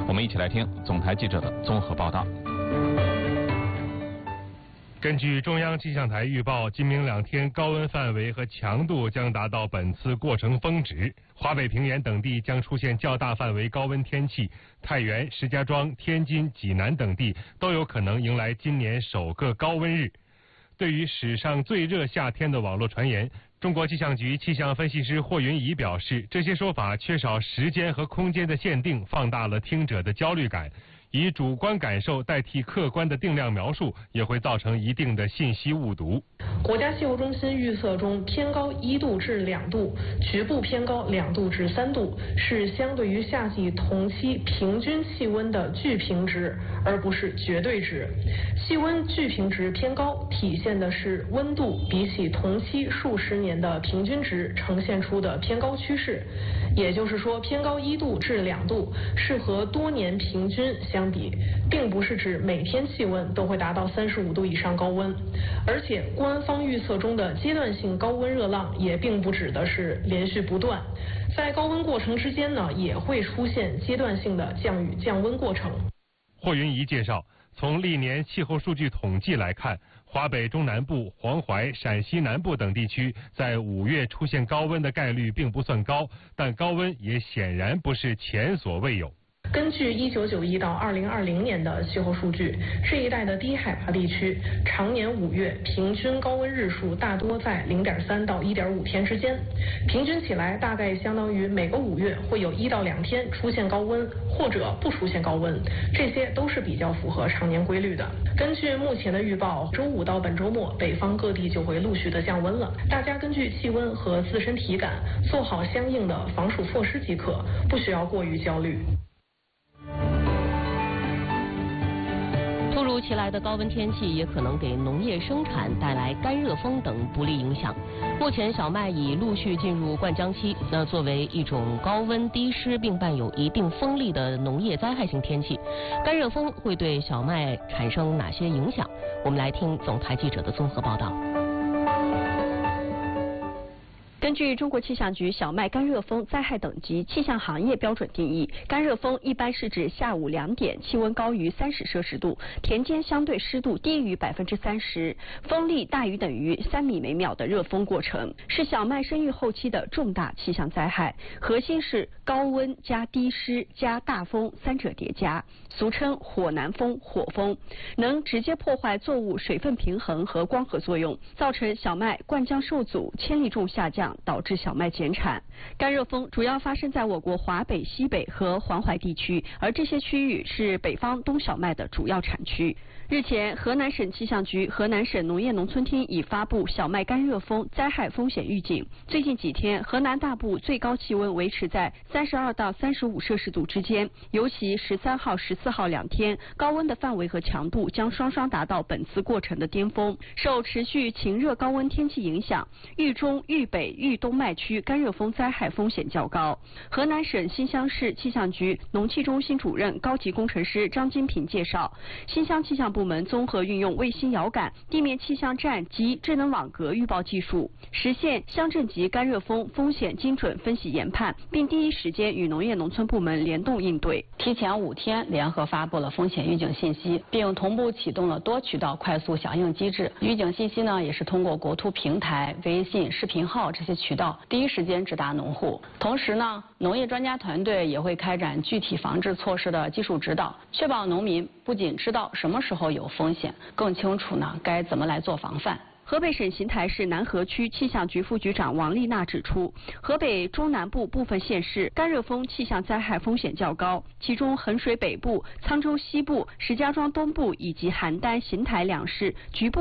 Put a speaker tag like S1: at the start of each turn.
S1: 我们一起来听总台记者的综合报道。
S2: 根据中央气象台预报，今明2天高温范围和强度将达到本次过程峰值，华北平原等地将出现较大范围高温天气，太原、石家庄、天津、济南等地都有可能迎来今年首个高温日。对于史上最热夏天的网络传言，中国气象局气象分析师霍云怡表示，这些说法缺少时间和空间的限定，放大了听者的焦虑感。以主观感受代替客观的定量描述，也会造成一定的信息误读。
S3: 国家气候中心预测中，偏高1度至2度，局部偏高2度至3度，是相对于夏季同期平均气温的巨平值，而不是绝对值。气温巨平值偏高，体现的是温度比起同期数十年的平均值呈现出的偏高趋势。也就是说，偏高1度至2度是和多年平均相比，并不是指每天气温都会达到35度以上高温，而且官方预测中的阶段性高温热浪也并不指的是连续不断，在高温过程之间呢，也会出现阶段性的降雨降温过程。
S2: 霍云怡介绍，从历年气候数据统计来看，华北中南部、黄淮、陕西南部等地区在5月出现高温的概率并不算高，但高温也显然不是前所未有。
S3: 根据1991到2020年的气候数据，这一带的低海拔地区常年5月平均高温日数大多在0.3到1.5天之间，平均起来大概相当于每个5月会有1到2天出现高温或者不出现高温，这些都是比较符合常年规律的。根据目前的预报，周5到本周末北方各地就会陆续的降温了，大家根据气温和自身体感做好相应的防暑措施即可，不需要过于焦虑。
S4: 突如其来的高温天气也可能给农业生产带来干热风等不利影响。目前小麦已陆续进入灌浆期，作为一种高温低湿并伴有一定风力的农业灾害性天气，干热风会对小麦产生哪些影响？我们来听总台记者的综合报道。
S5: 根据中国气象局小麦干热风灾害等级气象行业标准定义，干热风一般是指下午2点气温高于30摄氏度，田间相对湿度低于30%，风力大于等于3米每秒的热风过程，是小麦生育后期的重大气象灾害。核心是高温加低湿加大风3者叠加，俗称火南风、火风，能直接破坏作物水分平衡和光合作用，造成小麦灌浆受阻、千粒重下降，导致小麦减产。干热风主要发生在我国华北、西北和黄淮地区，而这些区域是北方冬小麦的主要产区。日前，河南省气象局、河南省农业农村厅已发布小麦干热风灾害风险预警。最近几天，河南大部最高气温维持在32到35摄氏度之间，尤其13号、14号2天，高温的范围和强度将双双达到本次过程的巅峰。受持续晴热高温天气影响，豫中、豫北、豫东麦区干热风灾害风险较高。河南省新乡市气象局农气中心主任高级工程师张金平介绍，新乡气象部门综合运用卫星遥感、地面气象站及智能网格预报技术，实现乡镇级干热风风险精准分析研判，并第一时间与农业农村部门联动应对。
S6: 提前5天联合发布了风险预警信息，并同步启动了多渠道快速响应机制。预警信息呢，也是通过国土平台、微信、视频号这些渠道第一时间直达农户。同时呢，农业专家团队也会开展具体防治措施的技术指导，确保农民不仅知道什么时候有风险，更清楚呢该怎么来做防范。
S5: 河北省邢台市南河区气象局副局长王丽娜指出，河北中南部部分县市干热风气象灾害风险较高，其中衡水北部、沧州西部、石家庄东部以及邯郸、邢台2市局部